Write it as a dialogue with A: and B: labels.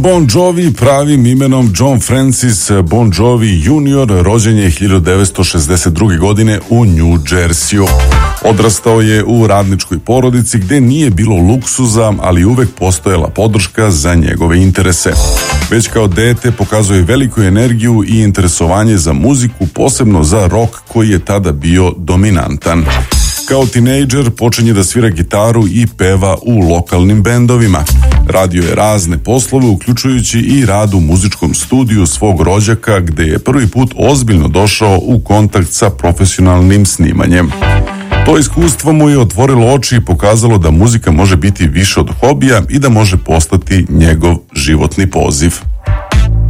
A: Bon Jovi pravim imenom John Francis Bon Jovi Jr. rođen je 1962. godine u New Jerseyu. Odrastao je u radničkoj porodici gde nije bilo luksuza, ali uvek postojala podrška za njegove interese. Već kao dete pokazuje veliku energiju i interesovanje za muziku, posebno za rock koji je tada bio dominantan. Kao tinejdžer počinje da svira gitaru i peva u lokalnim bendovima. Radio je razne poslove, uključujući i rad u muzičkom studiju svog rođaka, gde je prvi put ozbiljno došao u kontakt sa profesionalnim snimanjem. To iskustvo mu je otvorilo oči i pokazalo da muzika može biti više od hobija i da može postati njegov životni poziv.